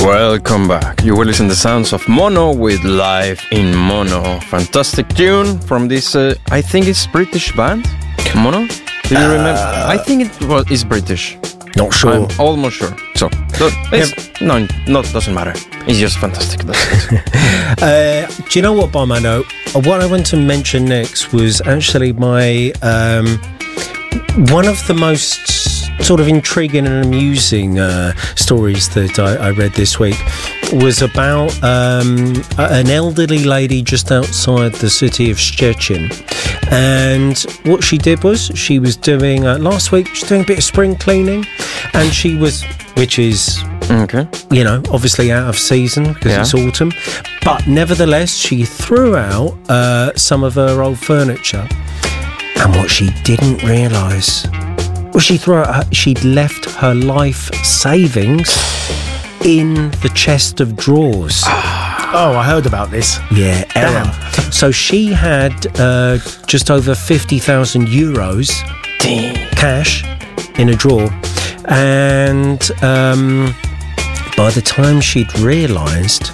Welcome back. You will listen to the sounds of Mono with Live in Mono. Fantastic tune from this, I think it's British band. Mono? Do you remember? I think it's British. Not sure. I'm almost sure. So, doesn't matter. It's just fantastic. That's it. Do you know what, Barmano? What I want to mention next was actually my one of the most sort of intriguing and amusing stories that I read this week was about an elderly lady just outside the city of Szczecin. And what she did was she was doing last week, she was doing a bit of spring cleaning, and which is okay, obviously out of season because it's autumn, but nevertheless she threw out some of her old furniture. And what she didn't realise was she'd left her life savings in the chest of drawers. Oh, I heard about this. Yeah, error. So she had just over 50,000 euros cash in a drawer. And by the time she'd realised,